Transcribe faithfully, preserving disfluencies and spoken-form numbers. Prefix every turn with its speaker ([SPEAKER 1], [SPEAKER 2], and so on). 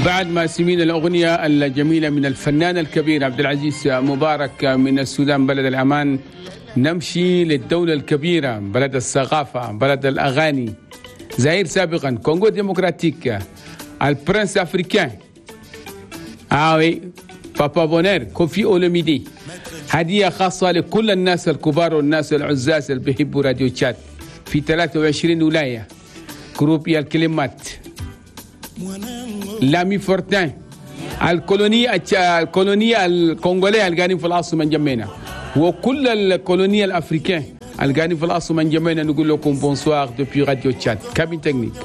[SPEAKER 1] بعد ما سمينا الأغنية الجميلة من الفنان الكبير عبد العزيز مبارك من السودان بلد الأمان، نمشي للدولة الكبيرة بلد الثقافة بلد الأغاني، زاير سابقا كونغو ديمقراطيك، البرنس أفريكان آوي بابا بونير كوفي أولوميدي. هدية خاصة لكل الناس الكبار والناس العزاز اللي بيحبوا راديو تشاد في ثلاثة وعشرين ولاية. جروبي الكلمات لامي فورتان الكولونية الكولونية الكونغولية القاعدين في العاصمة جمينة، وكل الكولونية الأفريقية القاعدين في العاصمة جمينة، نقول لكم بونسوار دوبي راديو تشاد. كابين تكنيك.